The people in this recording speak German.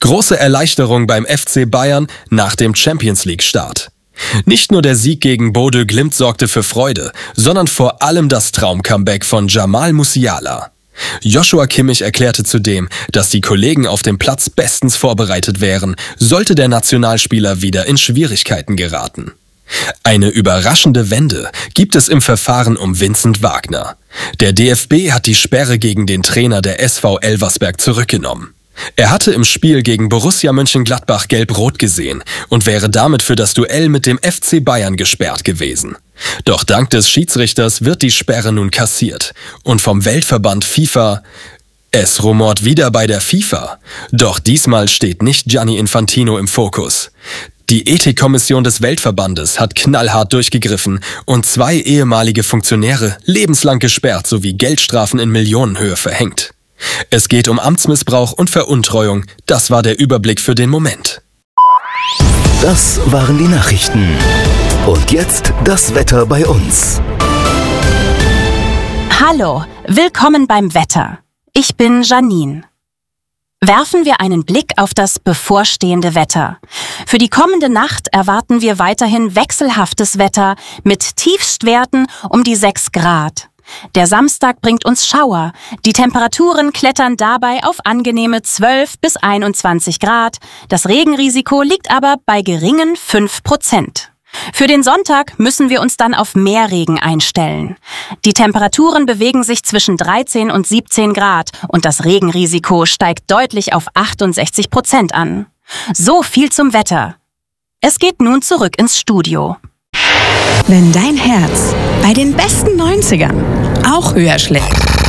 Große Erleichterung beim FC Bayern nach dem Champions-League-Start. Nicht nur der Sieg gegen Bodø Glimt sorgte für Freude, sondern vor allem das Traum-Comeback von Jamal Musiala. Joshua Kimmich erklärte zudem, dass die Kollegen auf dem Platz bestens vorbereitet wären, sollte der Nationalspieler wieder in Schwierigkeiten geraten. Eine überraschende Wende gibt es im Verfahren um Vincent Wagner. Der DFB hat die Sperre gegen den Trainer der SV Elversberg zurückgenommen. Er hatte im Spiel gegen Borussia Mönchengladbach gelb-rot gesehen und wäre damit für das Duell mit dem FC Bayern gesperrt gewesen. Doch dank des Schiedsrichters wird die Sperre nun kassiert und vom Weltverband FIFA. Es rumort wieder bei der FIFA. Doch diesmal steht nicht Gianni Infantino im Fokus. Die Ethikkommission des Weltverbandes hat knallhart durchgegriffen und 2 ehemalige Funktionäre lebenslang gesperrt sowie Geldstrafen in Millionenhöhe verhängt. Es geht um Amtsmissbrauch und Veruntreuung. Das war der Überblick für den Moment. Das waren die Nachrichten. Und jetzt das Wetter bei uns. Hallo, willkommen beim Wetter. Ich bin Janine. Werfen wir einen Blick auf das bevorstehende Wetter. Für die kommende Nacht erwarten wir weiterhin wechselhaftes Wetter mit Tiefstwerten um die 6 Grad. Der Samstag bringt uns Schauer. Die Temperaturen klettern dabei auf angenehme 12 bis 21 Grad. Das Regenrisiko liegt aber bei geringen 5%. Für den Sonntag müssen wir uns dann auf mehr Regen einstellen. Die Temperaturen bewegen sich zwischen 13 und 17 Grad und das Regenrisiko steigt deutlich auf 68% an. So viel zum Wetter. Es geht nun zurück ins Studio. Wenn dein Herz bei den besten 90ern auch höher schlägt.